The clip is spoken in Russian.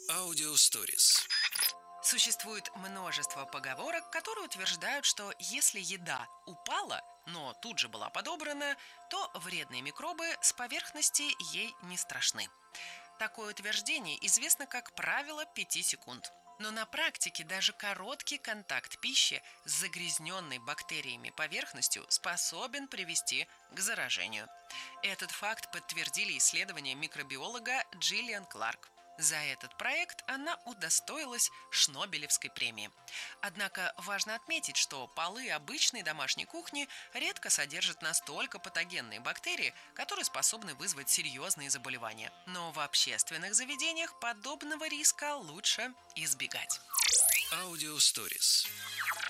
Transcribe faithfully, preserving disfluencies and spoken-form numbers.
Аудиосторис. Существует множество поговорок, которые утверждают, что если еда упала, но тут же была подобрана, то вредные микробы с поверхности ей не страшны. Такое утверждение известно как правило пяти секунд. Но на практике даже короткий контакт пищи с загрязненной бактериями поверхностью способен привести к заражению. Этот факт подтвердили исследования микробиолога Джиллиан Кларк. За этот проект она удостоилась Шнобелевской премии. Однако важно отметить, что полы обычной домашней кухни редко содержат настолько патогенные бактерии, которые способны вызвать серьезные заболевания. Но в общественных заведениях подобного риска лучше избегать. Аудиосторис.